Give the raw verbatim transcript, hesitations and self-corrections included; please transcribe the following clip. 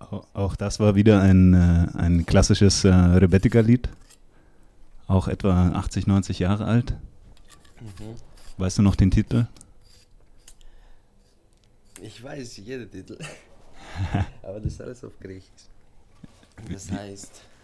Au- Auch das war wieder ein, äh, ein klassisches äh, Rebetika-Lied. Auch etwa achtzig, neunzig Jahre alt. Mhm. Weißt du noch den Titel? Ich weiß jeden Titel, aber das ist alles auf Griechisch. Das Wie- heißt,